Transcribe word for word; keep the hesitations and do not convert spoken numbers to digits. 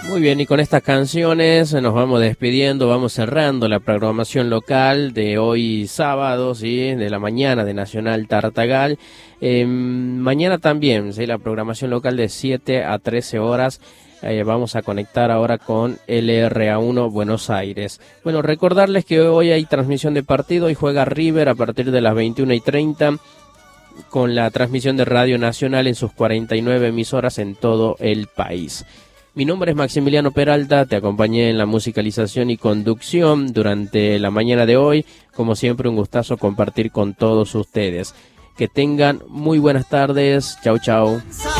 Muy bien, y con estas canciones nos vamos despidiendo, vamos cerrando la programación local de hoy sábado, ¿sí? De la mañana de Nacional Tartagal. Eh, mañana también, ¿sí? La programación local de siete a trece horas. Eh, vamos a conectar ahora con L R A uno Buenos Aires. Bueno, recordarles que hoy hay transmisión de partido y juega River a partir de las veintiuna y treinta con la transmisión de Radio Nacional en sus cuarenta y nueve emisoras en todo el país. Mi nombre es Maximiliano Peralta, te acompañé en la musicalización y conducción durante la mañana de hoy. Como siempre, un gustazo compartir con todos ustedes. Que tengan muy buenas tardes. Chau, chau.